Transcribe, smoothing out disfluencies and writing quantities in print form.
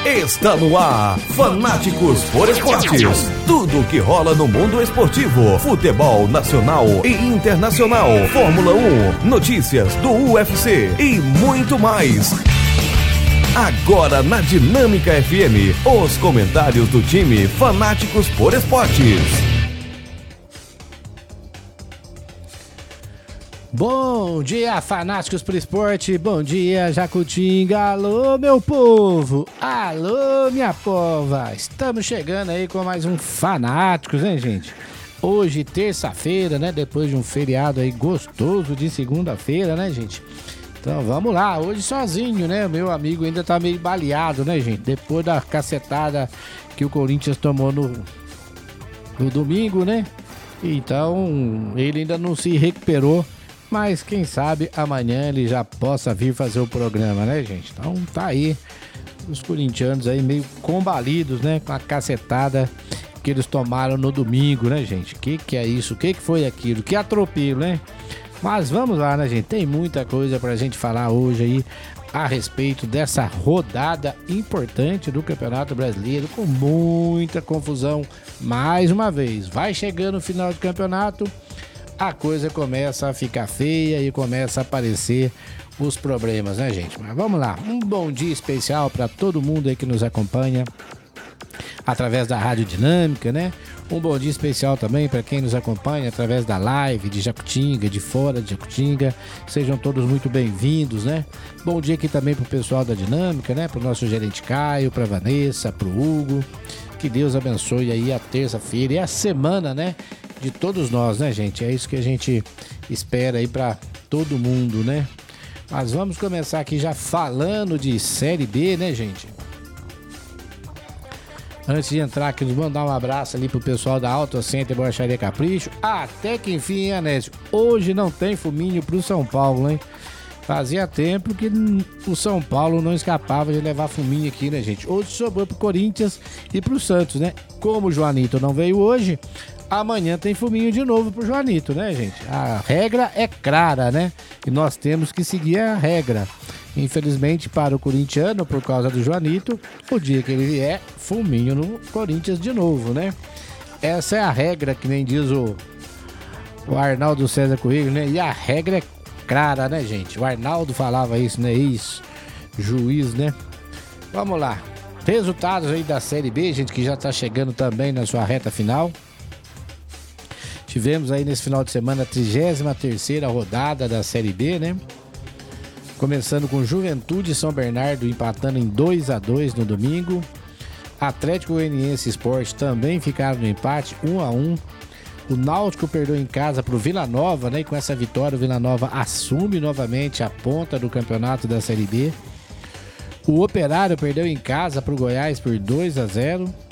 Está no ar, Fanáticos por Esportes. Tudo o que rola no mundo esportivo, futebol nacional e internacional, Fórmula 1, notícias do UFC e muito mais. Agora na Dinâmica FM, os comentários do time Fanáticos por Esportes. Bom dia, fanáticos por esporte, bom dia, Jacutinga, alô meu povo, alô minha pova, estamos chegando aí com mais um Fanáticos, né gente? Hoje, terça-feira, né, depois de um feriado aí gostoso de segunda-feira, né gente? Então vamos lá, hoje sozinho, né, meu amigo ainda tá meio baleado, né gente? Depois da cacetada que o Corinthians tomou no domingo, né? Então ele ainda não se recuperou. Mas quem sabe amanhã ele já possa vir fazer o programa, né, gente? Então tá aí os corintianos aí meio combalidos, né? Com a cacetada que eles tomaram no domingo, né, gente? Que é isso? Que foi aquilo? Que atropelo, né? Mas vamos lá, né, gente? Tem muita coisa pra gente falar hoje aí a respeito dessa rodada importante do Campeonato Brasileiro, com muita confusão mais uma vez. Vai chegando o final do campeonato, a coisa começa a ficar feia e começa a aparecer os problemas, né, gente? Mas vamos lá, um bom dia especial para todo mundo aí que nos acompanha através da Rádio Dinâmica, né? Um bom dia especial também para quem nos acompanha através da live de Jacutinga, de fora de Jacutinga. Sejam todos muito bem-vindos, né? Bom dia aqui também pro pessoal da Dinâmica, né? Pro nosso gerente Caio, pra Vanessa, pro Hugo. Que Deus abençoe aí a terça-feira e a semana, né? De todos nós, né, gente? É isso que a gente espera aí pra todo mundo, né? Mas vamos começar aqui já falando de Série B, né, gente? Antes de entrar aqui, nos mandar um abraço ali pro pessoal da Auto Center Borracharia Capricho. Até que enfim, hein, Anésio? Hoje não tem fuminho pro São Paulo, hein? Fazia tempo que o São Paulo não escapava de levar fuminho aqui, né, gente? Hoje sobrou pro Corinthians e pro Santos, né? Como o Joanito não veio hoje, amanhã tem fuminho de novo pro Joanito, né, gente? A regra é clara, né? E nós temos que seguir a regra. Infelizmente, para o corintiano, por causa do Joanito, o dia que ele vier, fuminho no Corinthians de novo, né? Essa é a regra, que nem diz o Arnaldo César Coelho, né? E a regra é clara, né, gente? O Arnaldo falava isso, né? Isso, juiz, né? Vamos lá. Resultados aí da Série B, gente, que já tá chegando também na sua reta final. Tivemos aí nesse final de semana a 33ª rodada da Série B, né? Começando com Juventude e São Bernardo empatando em 2-2 no domingo. Atlético Goianiense e Sport também ficaram no empate, 1-1. O Náutico perdeu em casa para o Vila Nova, né? E com essa vitória o Vila Nova assume novamente a ponta do campeonato da Série B. O Operário perdeu em casa para o Goiás por 2-0.